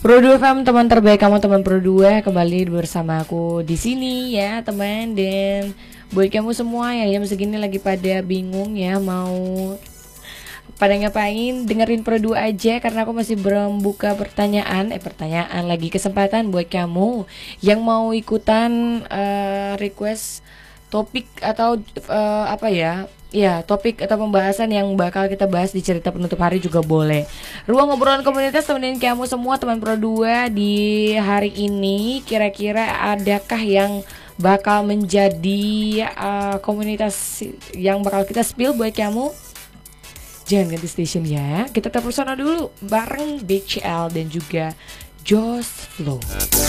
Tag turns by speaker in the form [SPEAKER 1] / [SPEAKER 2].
[SPEAKER 1] Pro 2 FM, teman terbaik kamu, teman Pro 2 kembali bersama aku di sini ya teman. Dan buat kamu semua yang jam segini lagi pada bingung ya mau pada ngapain, dengerin Pro 2 aja karena aku masih belum buka pertanyaan lagi, kesempatan buat kamu yang mau ikutan request topik atau topik atau pembahasan yang bakal kita bahas di cerita penutup hari juga boleh. Ruang obrolan komunitas temenin kamu semua teman Pro 2 di hari ini. Kira-kira adakah yang bakal menjadi komunitas yang bakal kita spill buat kamu? Jangan ganti station ya. Kita tetap bersama dulu bareng BCL dan juga Joss Flow.